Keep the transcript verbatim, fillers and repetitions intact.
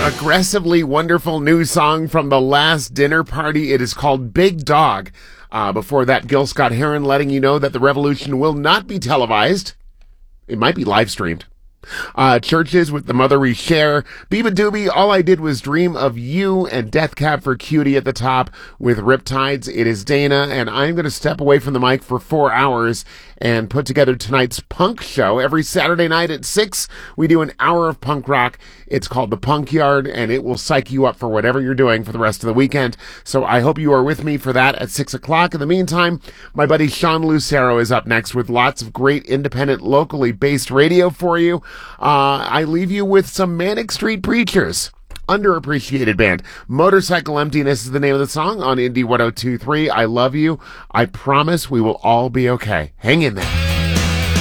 Aggressively wonderful new song from The Last Dinner Party. It is called Big Dog. Uh, before that, Gil Scott-Heron letting you know that the revolution will not be televised. It might be live streamed. Uh, Churches with the Mother We Share. Biba Doobie, All I Did Was Dream of You, and Death Cab for Cutie at the top with Riptides. It is Dana, and I'm going to step away from the mic for four hours and put together tonight's punk show. Every Saturday night at six, we do an hour of punk rock. It's called The Punk Yard, and it will psych you up for whatever you're doing for the rest of the weekend. So I hope you are with me for that at six o'clock. In the meantime, my buddy Sean Lucero is up next with lots of great independent, locally based radio for you. Uh, I leave you with some Manic Street Preachers. Underappreciated band. Motorcycle Emptiness is the name of the song on Indie one oh two point three. I love you. I promise we will all be okay. Hang in there.